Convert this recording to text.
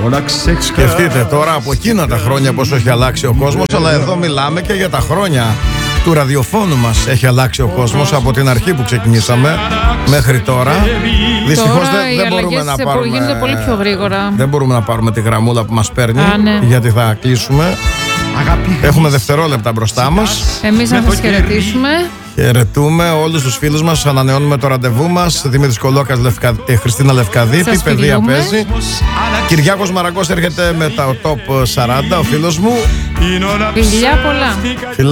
Σκεφτείτε τώρα από εκείνα τα χρόνια πως έχει αλλάξει ο κόσμος, αλλά εδώ μιλάμε και για τα χρόνια του ραδιοφώνου μας. Έχει αλλάξει ο κόσμος από την αρχή που ξεκινήσαμε μέχρι τώρα. Δυστυχώς δεν μπορούμε να πάρουμε. Γίνονται πολύ πιο γρήγορα. Δεν μπορούμε να πάρουμε τη γραμμούλα που μας παίρνει, ναι. γιατί θα κλείσουμε. Έχουμε δευτερόλεπτα μπροστά μας. Εμείς να σας χαιρετήσουμε. Χαιρετούμε όλους τους φίλους μας. Ανανεώνουμε το ραντεβού μας. Δημήτρης Κολόκας, Χριστίνα Λευκαδίτη. Παιδεία παίζει. Κυριάκος Μαραγκός έρχεται με τα top 40, ο φίλος μου. Φιλιά πολλά.